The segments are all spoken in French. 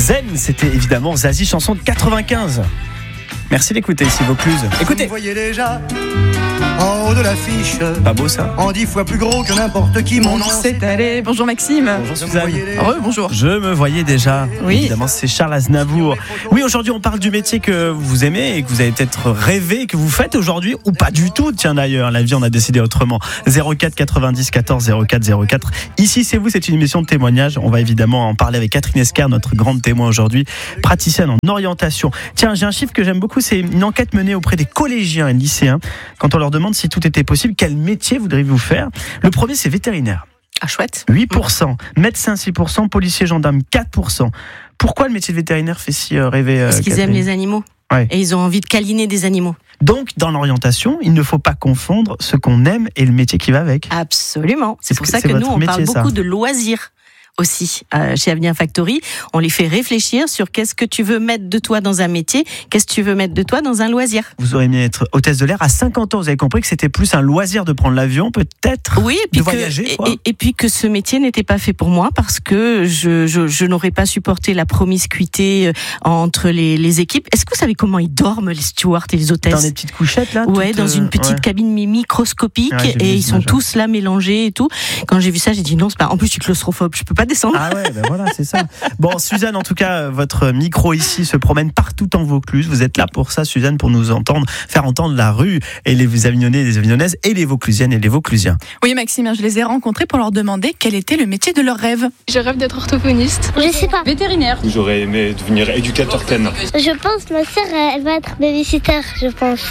Zen, c'était évidemment Zazie, chanson de 95. Merci d'écouter ici Vaucluse. Écoutez. Vous voyez déjà en haut de l'affiche. Pas beau ça? En 10 fois plus gros que n'importe qui. Mon nom C'est allé. Bonjour Maxime. Bonjour Suzanne. Bonjour. Je me voyais déjà. Oui. Évidemment, c'est Charles Aznavour. Oui, aujourd'hui, on parle du métier que vous aimez et que vous avez peut-être rêvé, que vous faites aujourd'hui, ou pas du tout. Tiens, d'ailleurs, la vie, on a décidé autrement. 04 90 14 04 04. Ici, c'est vous, c'est une émission de témoignage. On va évidemment en parler avec Catherine Escar, notre grande témoin aujourd'hui, praticienne en orientation. Tiens, j'ai un chiffre que j'aime beaucoup, c'est une enquête menée auprès des collégiens et lycéens. Quand on leur demande si tout était possible, quel métier voudriez-vous faire? Le premier, c'est vétérinaire. Ah, chouette. 8%, médecin 6%, policier gendarme 4%. Pourquoi le métier de vétérinaire fait si rêver Parce qu'ils aiment les animaux. Ouais. Et ils ont envie de câliner des animaux. Donc, dans l'orientation, il ne faut pas confondre ce qu'on aime et le métier qui va avec. Absolument. C'est pour ça c'est que nous, votre on métier, parle ça. beaucoup de loisirs aussi chez Avenir Factory. On les fait réfléchir sur qu'est-ce que tu veux mettre de toi dans un métier, qu'est-ce que tu veux mettre de toi dans un loisir. Vous auriez aimé être hôtesse de l'air à 50 ans. Vous avez compris que c'était plus un loisir de prendre l'avion, peut-être, Oui, et puis de voyager. Quoi. et puis que ce métier n'était pas fait pour moi parce que je n'aurais pas supporté la promiscuité entre les équipes. Est-ce que vous savez comment ils dorment, les stewards et les hôtesses? Dans des petites couchettes, là Ouais, toutes, dans une petite ouais. cabine microscopique, Ouais, j'ai vu et ils les sont images. tous là mélangés et tout. Quand j'ai vu ça, j'ai dit non, c'est pas. En plus, je suis claustrophobe, je peux pas descendre. Ah ouais, ben voilà, c'est ça. Bon, Suzanne, en tout cas, votre micro ici se promène partout en Vaucluse. Vous êtes là pour ça, Suzanne, pour nous entendre, faire entendre la rue et les Avignonnais et les Avignonnaises et les Vauclusiennes et les Vauclusiens. Oui, Maxime, je les ai rencontrés pour leur demander quel était le métier de leur rêve. Je rêve d'être orthophoniste. Je sais pas. Vétérinaire. J'aurais aimé devenir éducateur canin. Je pense ma sœur elle va être babysitter, je pense.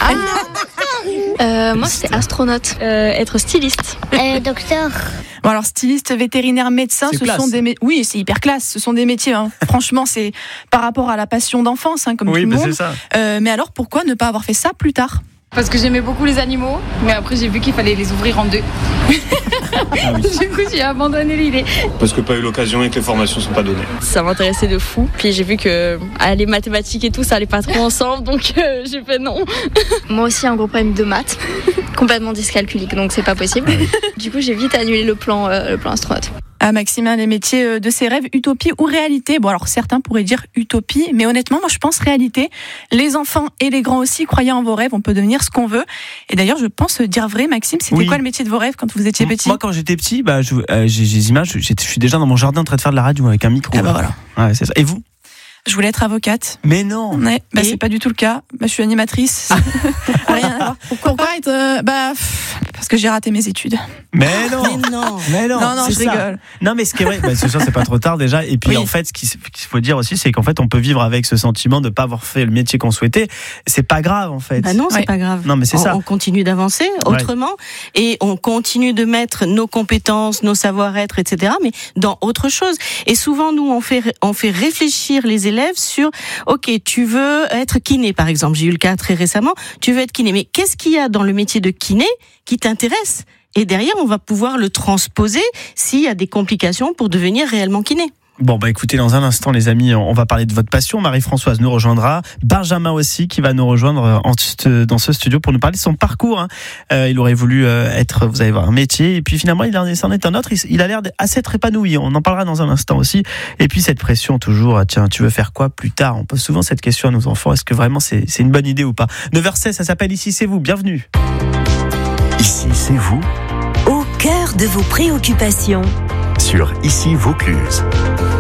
Moi, c'était astronaute. Être styliste. Docteur. Bon, alors, styliste, vétérinaire, médecin, C'est ce classe. sont des oui, c'est hyper classe. Ce sont des métiers, hein. Franchement, c'est par rapport à la passion d'enfance, hein, comme tout le ben monde. c'est ça. Mais alors, pourquoi ne pas avoir fait ça plus tard? Parce que j'aimais beaucoup les animaux, mais après j'ai vu qu'il fallait les ouvrir en deux. Ah oui. Du coup, j'ai abandonné l'idée. Parce que pas eu l'occasion et que les formations sont pas données. Ça m'intéressait de fou. Puis j'ai vu que les mathématiques et tout, ça allait pas trop ensemble, donc j'ai fait non. Moi aussi, un gros problème de maths, complètement dyscalculique, donc c'est pas possible. Du coup, j'ai vite annulé le plan astronaute. Ah, Maxime, les métiers de ses rêves, utopie ou réalité? Bon, alors certains pourraient dire utopie, mais honnêtement, moi je pense réalité. Les enfants et les grands aussi, croyez en vos rêves, on peut devenir ce qu'on veut. Et d'ailleurs, je pense dire vrai, Maxime, c'était Oui. quoi le métier de vos rêves quand vous étiez petit? Moi, quand j'étais petit, j'ai des images. Je suis déjà dans mon jardin en train de faire de la radio avec un micro. Ah bah là. Ouais, c'est ça. Et vous? Je voulais être avocate. Mais non. Ouais, Et c'est pas du tout le cas. Je suis animatrice. Rien à voir. Pourquoi être parce que j'ai raté mes études. Mais non. Mais non. Mais non. Non, c'est je ça. rigole. Non, mais ce qui est vrai, c'est sûr, c'est pas trop tard déjà. Et puis Oui. en fait, ce qu'il faut dire aussi, c'est qu'en fait, on peut vivre avec ce sentiment de pas avoir fait le métier qu'on souhaitait. C'est pas grave en fait. Bah non, c'est Ouais. pas grave. Non, mais c'est ça. On continue d'avancer autrement et on continue de mettre nos compétences, nos savoir-être, etc. Mais dans autre chose. Et souvent, nous, on fait réfléchir les élèves sur, ok, tu veux être kiné, par exemple. J'ai eu le cas très récemment. Tu veux être kiné, mais qu'est-ce qu'il y a dans le métier de kiné qui t'intéresse? Et derrière, on va pouvoir le transposer s'il y a des complications pour devenir réellement kiné. Bon, bah écoutez, dans un instant, les amis, on va parler de votre passion. Marie-Françoise nous rejoindra. Benjamin aussi, qui va nous rejoindre dans ce studio pour nous parler de son parcours. Il aurait voulu vous allez voir, un métier. Et puis finalement, c'en est un autre. Il a l'air assez très épanoui. On en parlera dans un instant aussi. Et puis cette pression toujours, tiens, tu veux faire quoi plus tard? On pose souvent cette question à nos enfants. Est-ce que vraiment c'est une bonne idée ou pas? 9h16, ça s'appelle Ici c'est vous. Bienvenue. Ici c'est vous, Au cœur de vos préoccupations. sur Ici Vaucluse.